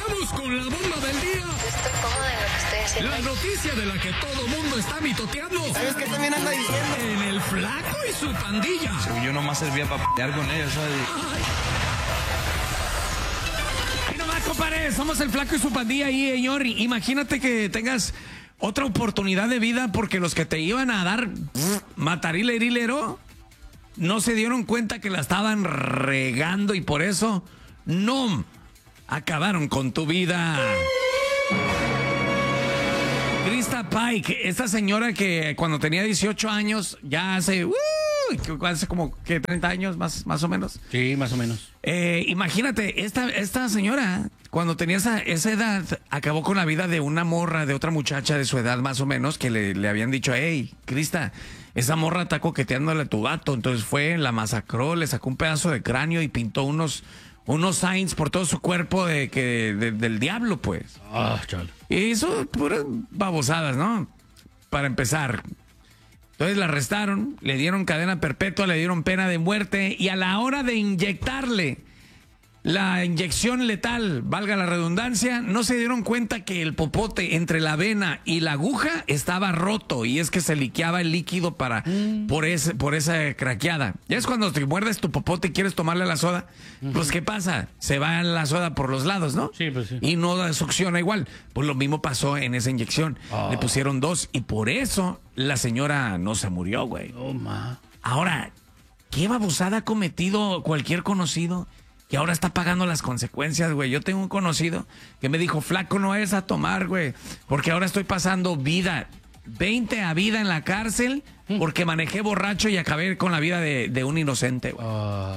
Vamos con la bomba del día. Estoy cómoda en lo que estoy haciendo. La noticia de la que todo mundo está mitoteando. ¿Sabes qué también anda diciendo? En el Flaco y su pandilla. Yo nomás servía para pelear con ellos, ¿sabes? Y nomás, compadre, somos el Flaco y su pandilla ahí, señor. Imagínate que tengas otra oportunidad de vida porque los que te iban a dar matarile no se dieron cuenta que la estaban regando y por eso no acabaron con tu vida. Krista Pike, esta señora que cuando tenía 18 años, ya hace como que 30 años más o menos. Sí, más o menos. Imagínate, esta señora, cuando tenía esa edad, acabó con la vida de una morra, de otra muchacha de su edad más o menos, que le habían dicho, hey, Krista, esa morra está coqueteándole a tu vato. Entonces fue, la masacró, le sacó un pedazo de cráneo y pintó unos signs por todo su cuerpo del diablo, pues. Ah, chale. Y eso, puras babosadas, ¿no? Para empezar. Entonces la arrestaron, le dieron cadena perpetua, le dieron pena de muerte y a la hora de inyectarle la inyección letal, valga la redundancia, no se dieron cuenta que el popote entre la vena y la aguja estaba roto y es que se liqueaba el líquido por esa craqueada. Ya es cuando te muerdes tu popote y quieres tomarle la soda, pues ¿qué pasa? Se va la soda por los lados, ¿no? Sí, pues sí. Y no succiona igual. Pues lo mismo pasó en esa inyección. Le pusieron 2 y por eso la señora no se murió, güey. Oh, ma. Ahora, ¿qué babosada ha cometido cualquier conocido que ahora está pagando las consecuencias, güey? Yo tengo un conocido que me dijo, Flaco, no es a tomar, güey, porque ahora estoy pasando vida, 20 a vida en la cárcel, porque manejé borracho y acabé con la vida de un inocente, güey.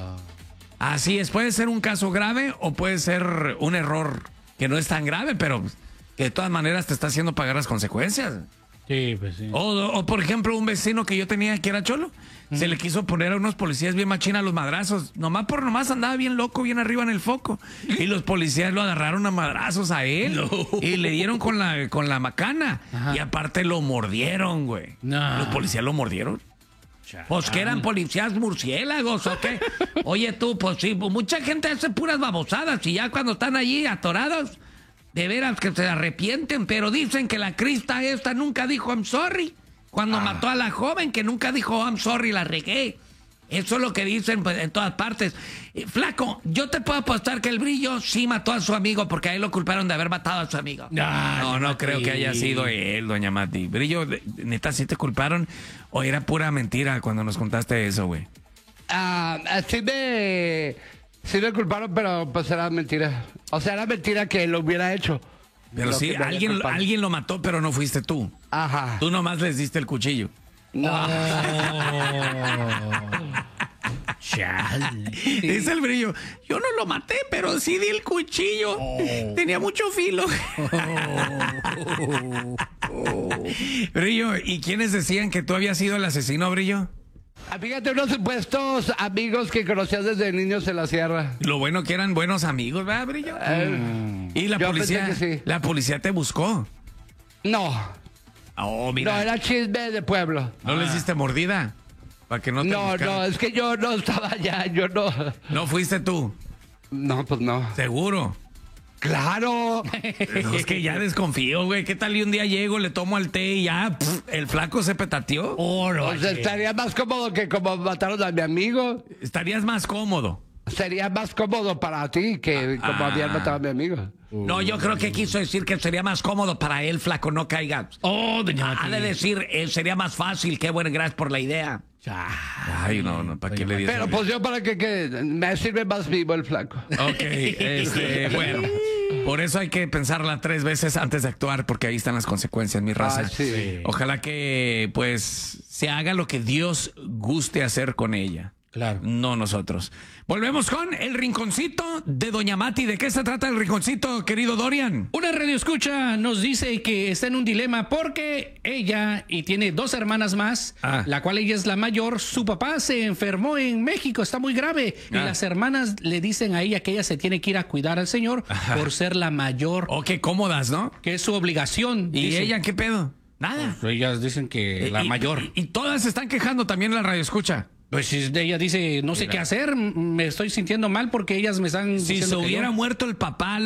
Así es, puede ser un caso grave o puede ser un error que no es tan grave, pero que de todas maneras te está haciendo pagar las consecuencias. Sí, pues sí. O por ejemplo, un vecino que yo tenía que era cholo, se le quiso poner a unos policías bien machina a los madrazos. Nomás andaba bien loco, bien arriba en el foco. Y los policías lo agarraron a madrazos a él. No. Y le dieron con la macana. Ajá. Y aparte lo mordieron, güey. No. Los policías lo mordieron. Pues que eran policías murciélagos, ¿o qué? Oye tú, pues sí, mucha gente hace puras babosadas y ya cuando están allí atorados, de veras que se arrepienten, pero dicen que la Krista esta nunca dijo I'm sorry. Cuando mató a la joven, que nunca dijo I'm sorry, la regué. Eso es lo que dicen pues, en todas partes. Flaco, yo te puedo apostar que el Brillo sí mató a su amigo, porque a él lo culparon de haber matado a su amigo. No creo que haya sido él, doña Mati. Brillo, neta, ¿sí te culparon o era pura mentira cuando nos contaste eso, güey? Sí me culparon, pero pues era mentira. O sea, era mentira que lo hubiera hecho. Pero sí, alguien lo mató, pero no fuiste tú. Ajá. Tú nomás les diste el cuchillo. No. Chale. Dice el Brillo, yo no lo maté, pero sí di el cuchillo. Tenía mucho filo. Brillo, ¿y quiénes decían que tú habías sido el asesino, Brillo? Fíjate, unos supuestos amigos que conocías desde niños en la sierra. Lo bueno que eran buenos amigos, ¿verdad, Brillo? Y la yo policía, pensé que sí. la policía te buscó. No. Oh, mira. No, era chisme de pueblo. ¿No les diste mordida? Para que no te buscaran. No, es que yo no estaba allá, yo no. ¿No fuiste tú? No, pues no. ¿Seguro? ¡Claro! Pero es que ya desconfío, güey. ¿Qué tal y un día llego, le tomo al té y ya el Flaco se petateó? Pues estaría más cómodo que como mataron a mi amigo. Estarías más cómodo. Sería más cómodo para ti que como habían matado a mi amigo. No, yo creo que quiso decir que sería más cómodo para él, Flaco, no caiga. Doña Ha de decir, sería más fácil. Qué bueno, gracias por la idea. Ay, no, ¿para qué le dices? Pero pues yo para que me sirve más vivo el Flaco. Ok, bueno. Por eso hay que pensarla 3 veces antes de actuar, porque ahí están las consecuencias, mi raza. Sí. Ojalá que, pues, se haga lo que Dios guste hacer con ella. Claro. No nosotros. Volvemos con el rinconcito de Doña Mati. ¿De qué se trata el rinconcito, querido Dorian? Una radioescucha nos dice que está en un dilema porque ella y tiene 2 hermanas más, la cual ella es la mayor. Su papá se enfermó en México, está muy grave. Y las hermanas le dicen a ella que ella se tiene que ir a cuidar al señor por ser la mayor. Oh, qué cómodas, ¿no? Que es su obligación. ¿Y dice. ella qué pedo? Nada. Pues ellas dicen que la mayor. Y todas se están quejando también en la radioescucha. Pues ella dice, no sé qué hacer, me estoy sintiendo mal porque ellas me están Si diciendo se que hubiera yo... muerto el papá,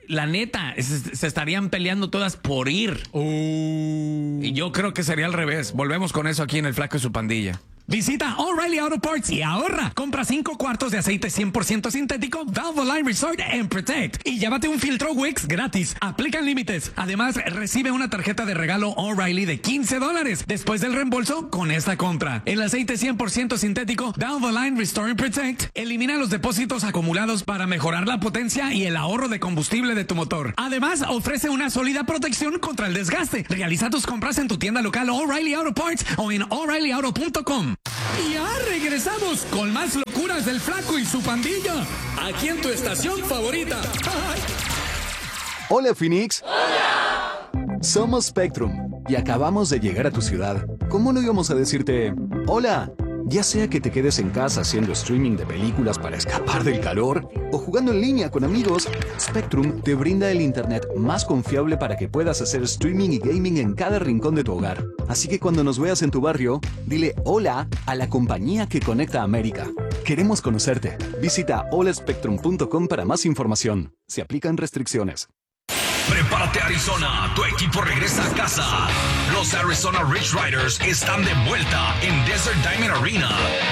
la neta, se estarían peleando todas por ir. Y yo creo que sería al revés. Volvemos con eso aquí en El Flaco y su Pandilla. Visita O'Reilly Auto Parts y ahorra. Compra 5 cuartos de aceite 100% sintético Valvoline Resort and Protect y llévate un filtro Wix gratis. Aplican límites. Además, recibe una tarjeta de regalo O'Reilly de $15 después del reembolso con esta compra. El aceite 100% sintético Valvoline Restore and Protect elimina los depósitos acumulados para mejorar la potencia y el ahorro de combustible de tu motor. Además, ofrece una sólida protección contra el desgaste. Realiza tus compras en tu tienda local O'Reilly Auto Parts o en O'ReillyAuto.com. Y ya regresamos con más locuras del Flaco y su Pandilla, aquí en tu estación favorita. ¡Ay! Hola, Phoenix. ¡Hola! Somos Spectrum y acabamos de llegar a tu ciudad. ¿Cómo no íbamos a decirte hola? Ya sea que te quedes en casa haciendo streaming de películas para escapar del calor o jugando en línea con amigos, Spectrum te brinda el internet más confiable para que puedas hacer streaming y gaming en cada rincón de tu hogar. Así que cuando nos veas en tu barrio, dile hola a la compañía que conecta a América. Queremos conocerte. Visita holaspectrum.com para más información. Se aplican restricciones. Prepárate, Arizona, tu equipo regresa a casa. Los Arizona Rich Riders están de vuelta en Desert Diamond Arena.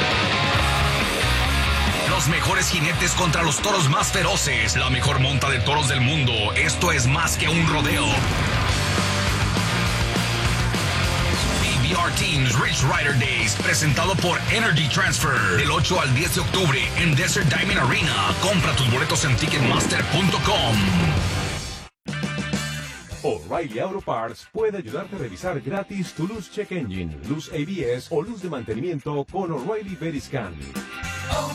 Los mejores jinetes contra los toros más feroces. La mejor monta de toros del mundo. Esto es más que un rodeo. PBR Teams Rich Rider Days, presentado por Energy Transfer. Del 8 al 10 de octubre en Desert Diamond Arena. Compra tus boletos en Ticketmaster.com. O'Reilly Auto Parts puede ayudarte a revisar gratis tu luz check engine, luz ABS o luz de mantenimiento con O'Reilly Veriscan.